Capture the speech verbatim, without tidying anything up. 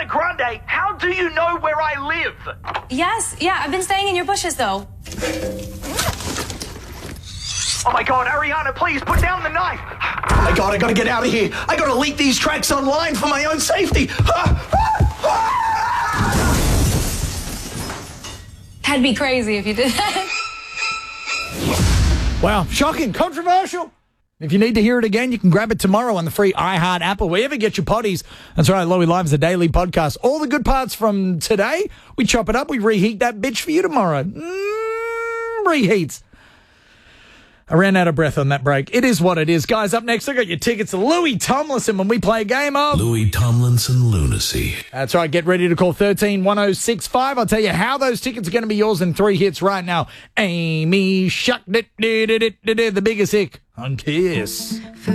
Ariana Grande, how do you know where I live? Yes, yeah, I've been staying in your bushes, though. Oh my God, Ariana, please put down the knife. Oh my God, I gotta get out of here. I gotta leak these tracks online for my own safety. That'd be crazy if you did that. Wow, shocking, controversial. If you need to hear it again, you can grab it tomorrow on the free iHeart app or wherever you get your potties. That's right, Lowy Live is a daily podcast. All the good parts from today, we chop it up, we reheat that bitch for you tomorrow. Mm, reheats. I ran out of breath on that break. It is what it is. Guys, up next, I got your tickets to Louis Tomlinson when we play a game of... Louis Tomlinson Lunacy. That's right. Get ready to call one three one oh six five. I'll tell you how those tickets are going to be yours in three hits right now. Amy Shuck, the biggest hick on Kiss.